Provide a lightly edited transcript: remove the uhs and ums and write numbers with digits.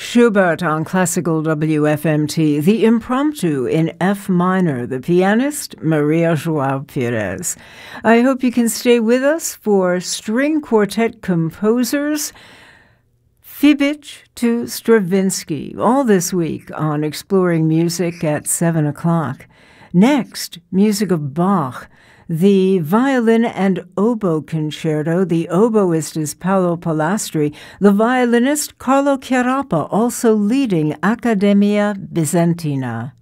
Schubert on Classical WFMT, the Impromptu in F minor, the pianist Maria Joao Pires. I hope you can stay with us for string quartet composers, Fibic to Stravinsky, all this week on Exploring Music at 7 o'clock. Next, music of Bach, the violin and oboe concerto. The oboist is Paolo Polastri, the violinist Carlo Chiarappa, also leading Accademia Bizantina.